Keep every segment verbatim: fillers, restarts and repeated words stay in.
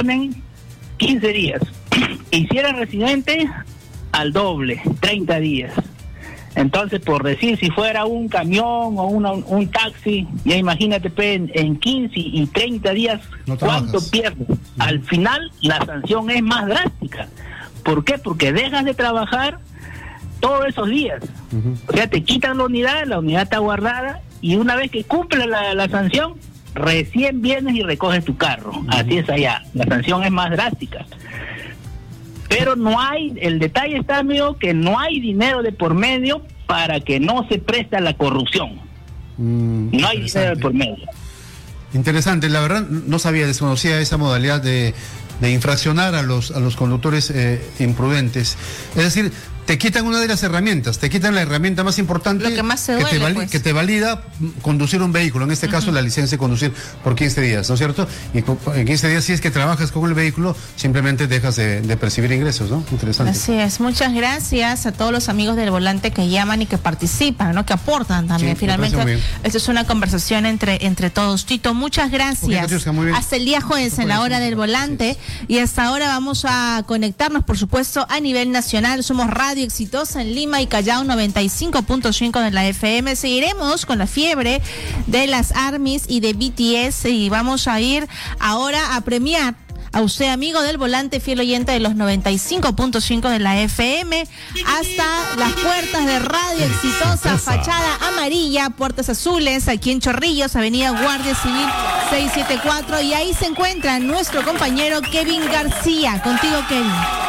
ponen quince días. Y si eres residente, al doble, treinta días. Entonces, por decir, si fuera un camión o una, un taxi, ya imagínate, en, en quince y treinta días, no ¿cuánto pierdes? Uh-huh. Al final, la sanción es más drástica. ¿Por qué? Porque dejas de trabajar todos esos días. Uh-huh. O sea, te quitan la unidad, la unidad está guardada, y una vez que cumple la, la sanción, recién vienes y recoges tu carro. Uh-huh. Así es allá. La sanción es más drástica. Pero no hay, el detalle está, amigo, que no hay dinero de por medio para que no se preste a la corrupción. Mm, no hay dinero de por medio. Interesante, la verdad no sabía, desconocía esa modalidad de, de infraccionar a los, a los conductores eh, imprudentes. Es decir, te quitan una de las herramientas, te quitan la herramienta más importante Lo que, más se duele, que, te vali- pues. que te valida conducir un vehículo, en este caso uh-huh. la licencia de conducir por quince días, ¿no es cierto? Y en quince días, si es que trabajas con el vehículo, simplemente dejas de, de percibir ingresos, ¿no? Interesante. Así es, muchas gracias a todos los amigos del volante que llaman y que participan, ¿no? Que aportan también. Sí, finalmente, esto es una conversación entre, entre todos. Tito, muchas gracias. Okay, Katiuska, muy bien. Hasta el día jueves en la hora del volante. Y hasta ahora vamos a conectarnos, por supuesto, a nivel nacional. Somos Radio Exitosa en Lima y Callao, noventa y cinco punto cinco de la F M. Seguiremos con la fiebre de las ARMYs y de B T S y vamos a ir ahora a premiar a usted, amigo del volante, fiel oyente de los noventa y cinco punto cinco de la F M, hasta las puertas de Radio Exitosa, fachada amarilla, puertas azules, aquí en Chorrillos, Avenida Guardia Civil seiscientos setenta y cuatro, y ahí se encuentra nuestro compañero Kevin García. Contigo, Kevin.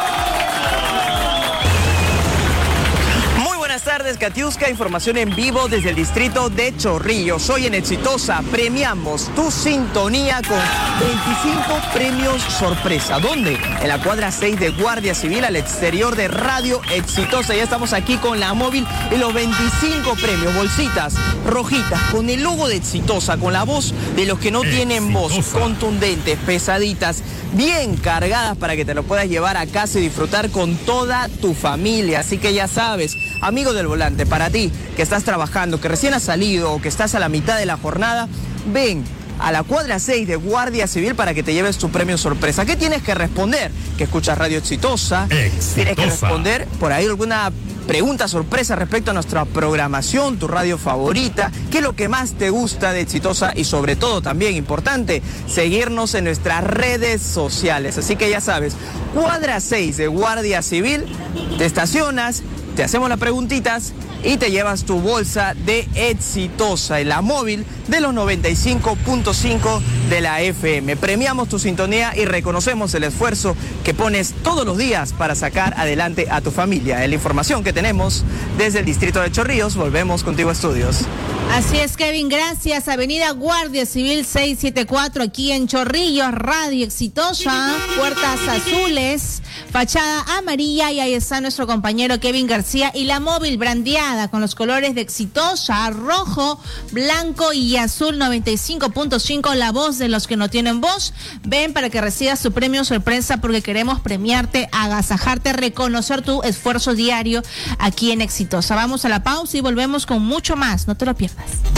Buenas tardes, Katiuska, información en vivo desde el distrito de Chorrillos. Hoy en Exitosa premiamos tu sintonía con veinticinco premios sorpresa. ¿Dónde? En la cuadra seis de Guardia Civil, al exterior de Radio Exitosa. Ya estamos aquí con la móvil y los veinticinco premios, bolsitas rojitas con el logo de Exitosa, con la voz de los que no Exitosa. Tienen voz, contundentes, pesaditas, bien cargadas para que te lo puedas llevar a casa y disfrutar con toda tu familia. Así que ya sabes, amigo del volante, para ti que estás trabajando, que recién has salido o que estás a la mitad de la jornada, ven a la cuadra seis de Guardia Civil para que te lleves tu premio sorpresa. ¿Qué tienes que responder? Que escuchas Radio Exitosa. Exitosa. Tienes que responder por ahí alguna pregunta sorpresa respecto a nuestra programación, tu radio favorita, qué es lo que más te gusta de Exitosa y sobre todo también importante, seguirnos en nuestras redes sociales. Así que ya sabes, cuadra seis de Guardia Civil, te estacionas, te hacemos las preguntitas y te llevas tu bolsa de Exitosa en la móvil de los noventa y cinco punto cinco de la F M. Premiamos tu sintonía y reconocemos el esfuerzo que pones todos los días para sacar adelante a tu familia. Es la información que tenemos desde el distrito de Chorrillos. Volvemos contigo a estudios. Así es, Kevin, gracias. Avenida Guardia Civil seiscientos setenta y cuatro, aquí en Chorrillos, Radio Exitosa, puertas azules, fachada amarilla, y ahí está nuestro compañero Kevin García y la móvil brandeada con los colores de Exitosa, rojo, blanco y azul, noventa y cinco punto cinco, la voz de los que no tienen voz. Ven para que recibas tu premio sorpresa porque queremos premiarte, agasajarte, reconocer tu esfuerzo diario aquí en Exitosa. Vamos a la pausa y volvemos con mucho más, no te lo pierdas.